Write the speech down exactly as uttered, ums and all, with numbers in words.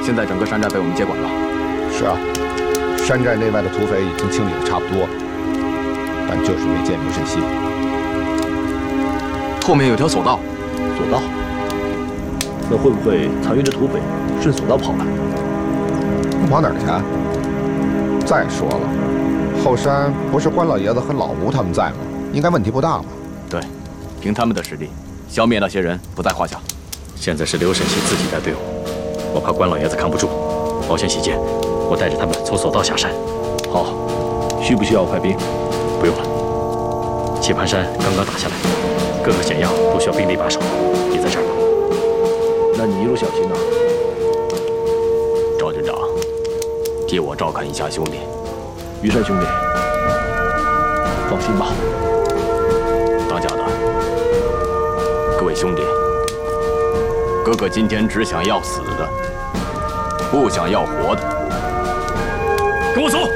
现在整个山寨被我们接管了。 是啊，山寨内外的土匪已经清理的差不多，但就是没见刘慎熙。 后面有条索道。 索道？那会不会残余的土匪顺索道跑来？ 能跑哪儿去啊？再说了，后山不是关老爷子和老吴他们在吗？应该问题不大吧？ 对，凭他们的实力，消灭那些人不在话下。 现在是刘慎熙自己带队伍，我怕关老爷子扛不住。保险起见，我带着他们从索道下山。好，需不需要快兵？不用了，棋盘山刚刚打下来，各个险要都需要兵力把守。你在这儿吧。那你一路小心呐。 赵军长，替我照看一下兄弟。 于山兄弟，放心吧。 当家的，各位兄弟，哥哥今天只想要死的，不想要活的。跟我走。